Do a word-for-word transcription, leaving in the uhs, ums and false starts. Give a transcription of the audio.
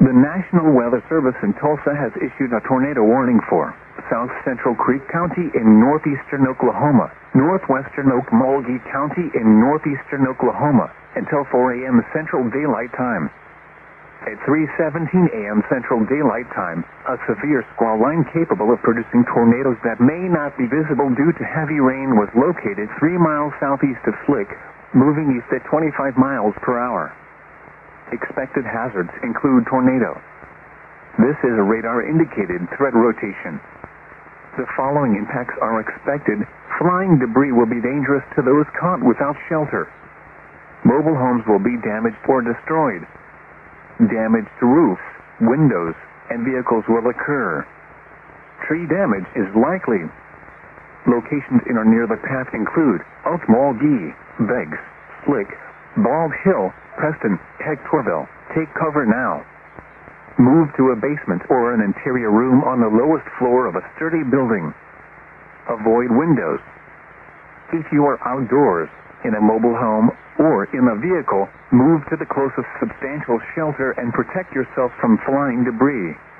The National Weather Service in Tulsa has issued a tornado warning for South Central Creek County in northeastern Oklahoma, northwestern Okmulgee County in northeastern Oklahoma, until four a m Central Daylight Time. At three seventeen a m Central Daylight Time, a severe squall line capable of producing tornadoes that may not be visible due to heavy rain was located three miles southeast of Slick, moving east at twenty-five miles per hour. Expected hazards include tornado. This is a radar-indicated threat rotation. The following impacts are expected. Flying debris will be dangerous to those caught without shelter. Mobile homes will be damaged or destroyed. Damage to roofs, windows, and vehicles will occur. Tree damage is likely. Locations in or near the path include Okmulgee, Beggs, Slick, Bald Hill, Preston, Hectorville. Take cover now. Move to a basement or an interior room on the lowest floor of a sturdy building. Avoid windows. If you are outdoors, in a mobile home, or in a vehicle, move to the closest substantial shelter and protect yourself from flying debris.